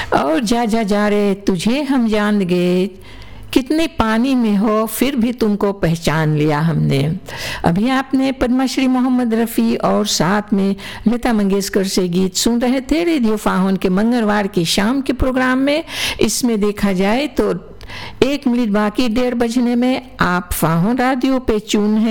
और जा जा जा रे तुझे हम जान गए, कितने पानी में हो फिर भी तुमको पहचान लिया हमने। अभी आपने पद्मश्री मोहम्मद रफ़ी और साथ में लता मंगेशकर से गीत सुन रहे थे रेडियो फाहुन के मंगलवार की शाम के प्रोग्राम में। इसमें देखा जाए तो 1 मिनट बाकी 1:30 बजने में। आप फाहुन रेडियो पे चून है